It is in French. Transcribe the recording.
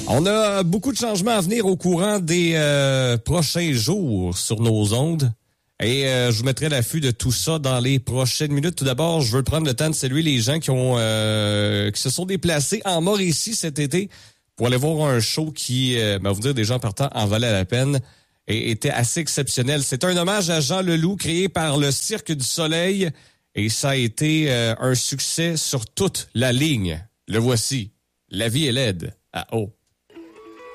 On a beaucoup de changements à venir au courant des prochains jours sur nos ondes. Et je vous mettrai l'affût de tout ça dans les prochaines minutes. Tout d'abord, je veux prendre le temps de saluer les gens qui se sont déplacés en Mauricie cet été pour aller voir un show qui, vous dire des gens partant, en valait la peine et était assez exceptionnel. C'est un hommage à Jean Leloup créé par le Cirque du Soleil et ça a été un succès sur toute la ligne. Le voici. La vie est laide à eau.